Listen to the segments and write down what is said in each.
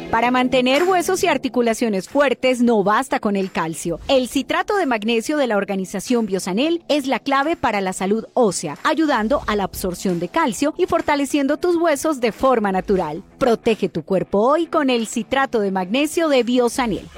Para mantener huesos y articulaciones fuertes no basta con el calcio. El citrato de magnesio de la organización Biosanel es la clave para la salud ósea, ayudando a la absorción de calcio y fortaleciendo tus huesos de forma natural. Protege tu cuerpo hoy con el citrato de magnesio de Biosanel.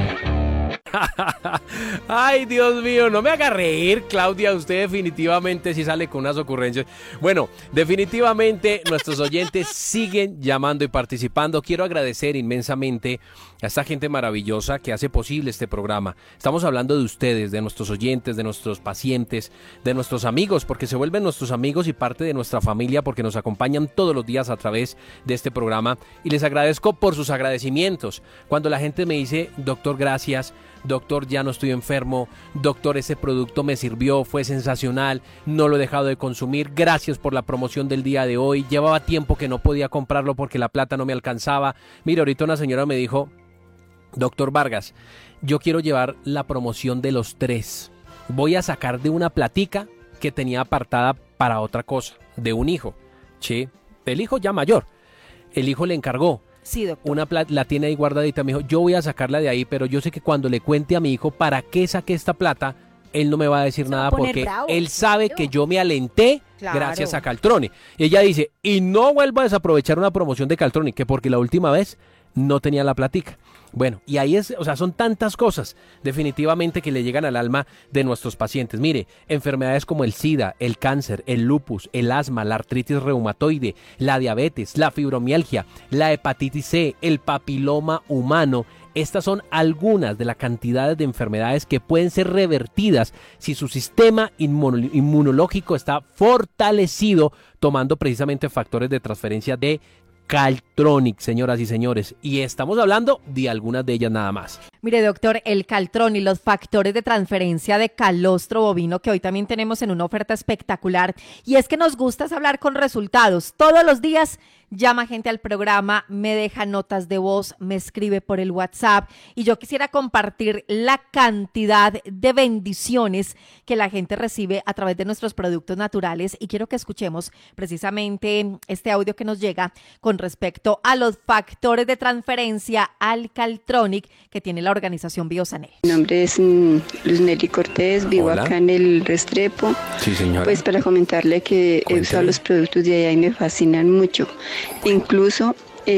Ay, Dios mío, no me haga reír, Claudia, usted definitivamente sí sale con unas ocurrencias. Bueno, definitivamente nuestros oyentes siguen llamando y participando. Quiero agradecer inmensamente a esta gente maravillosa que hace posible este programa. Estamos hablando de ustedes, de nuestros oyentes, de nuestros pacientes, de nuestros amigos, porque se vuelven nuestros amigos y parte de nuestra familia, porque nos acompañan todos los días a través de este programa. Y les agradezco por sus agradecimientos. Cuando la gente me dice, doctor, gracias. Doctor, ya no estoy enfermo. Doctor, ese producto me sirvió, fue sensacional, no lo he dejado de consumir. Gracias por la promoción del día de hoy. Llevaba tiempo que no podía comprarlo porque la plata no me alcanzaba. Mira, ahorita una señora me dijo, doctor Vargas, yo quiero llevar la promoción de los 3. Voy a sacar de una platica que tenía apartada para otra cosa, de un hijo. Sí, el hijo ya mayor. El hijo le encargó. Sí, doctor. La tiene ahí guardadita. Me dijo, yo voy a sacarla de ahí, pero yo sé que cuando le cuente a mi hijo para qué saqué esta plata, él no me va a decir nada porque él sabe que yo me alenté gracias a Caltronic. Y ella dice, y no vuelvo a desaprovechar una promoción de Caltronic, que porque la última vez no tenía la platica. Bueno, y ahí es, o sea, son tantas cosas definitivamente que le llegan al alma de nuestros pacientes. Mire, enfermedades como el SIDA, el cáncer, el lupus, el asma, la artritis reumatoide, la diabetes, la fibromialgia, la hepatitis C, el papiloma humano. Estas son algunas de la cantidad de enfermedades que pueden ser revertidas si su sistema inmunológico está fortalecido, tomando precisamente factores de transferencia de Caltronic, señoras y señores, y estamos hablando de algunas de ellas nada más. Mire, doctor, el Caltronic, los factores de transferencia de calostro bovino que hoy también tenemos en una oferta espectacular, y es que nos gusta hablar con resultados. Todos los días llama gente al programa, me deja notas de voz, me escribe por el WhatsApp, y yo quisiera compartir la cantidad de bendiciones que la gente recibe a través de nuestros productos naturales, y quiero que escuchemos precisamente este audio que nos llega con respecto a los factores de transferencia al Caltronic que tiene la organización Biosanel. Mi nombre es Luz Nelly Cortés, vivo Hola. acá en el Restrepo. Sí, señora. Pues para comentarle que he usado los productos de allá y me fascinan mucho. Incluso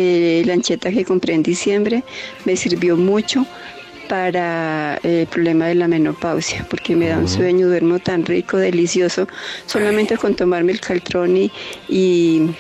la ancheta que compré en diciembre me sirvió mucho para el problema de la menopausia, porque me da un sueño, duermo tan rico, delicioso, solamente con tomarme el Caltronic y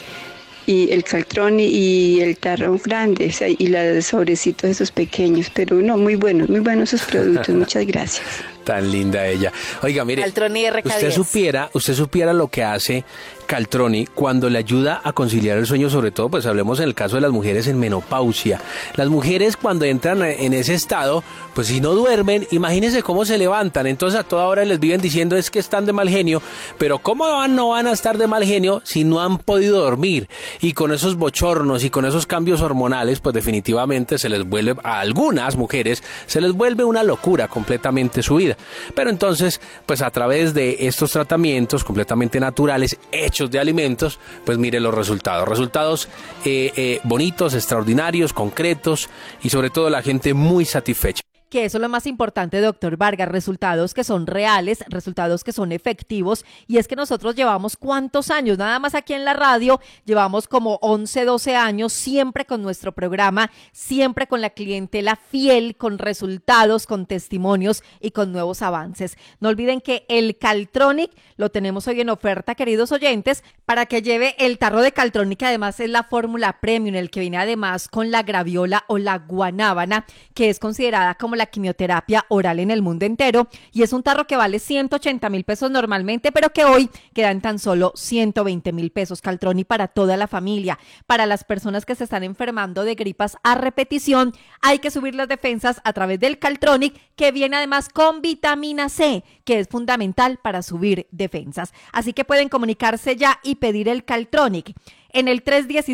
el Caltronic y el tarro grande, o sea, y los sobrecitos esos pequeños, pero no, muy buenos esos productos, muchas gracias. Tan linda ella. Oiga, mire, Caltronic RK10. usted supiera lo que hace Caltronic cuando le ayuda a conciliar el sueño, sobre todo, pues hablemos en el caso de las mujeres en menopausia. Las mujeres cuando entran en ese estado, pues si no duermen, imagínense cómo se levantan. Entonces a toda hora les viven diciendo es que están de mal genio, pero ¿cómo no van a estar de mal genio si no han podido dormir? Y con esos bochornos y con esos cambios hormonales, pues definitivamente se les vuelve, a algunas mujeres, se les vuelve una locura completamente su vida. Pero entonces, pues a través de estos tratamientos completamente naturales, hechos de alimentos, pues mire los resultados bonitos, extraordinarios, concretos y sobre todo la gente muy satisfecha. Que eso es lo más importante, doctor Vargas, resultados que son reales, resultados que son efectivos, y es que nosotros llevamos ¿cuántos años? Nada más aquí en la radio, llevamos como 11, 12 años, siempre con nuestro programa, siempre con la clientela fiel, con resultados, con testimonios y con nuevos avances. No olviden que el Caltronic lo tenemos hoy en oferta, queridos oyentes, para que lleve el tarro de Caltronic, que además es la fórmula premium, el que viene además con la graviola o la guanábana, que es considerada como la quimioterapia oral en el mundo entero, y es un tarro que vale 180,000 pesos normalmente, pero que hoy quedan tan solo 120,000 pesos. Caltronic para toda la familia, para las personas que se están enfermando de gripas a repetición. Hay que subir las defensas a través del Caltronic, que viene además con vitamina C, que es fundamental para subir defensas. Así que pueden comunicarse ya y pedir el Caltronic en el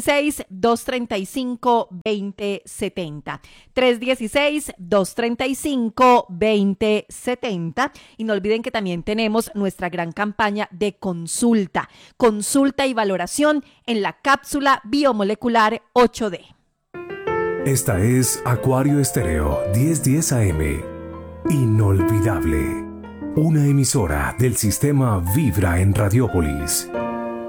316-235-2070. 316-235-2070. Y no olviden que también tenemos nuestra gran campaña de consulta y valoración en la cápsula biomolecular 8D. Esta es Acuario Estéreo 1010 AM. Inolvidable. Una emisora del sistema Vibra en Radiópolis.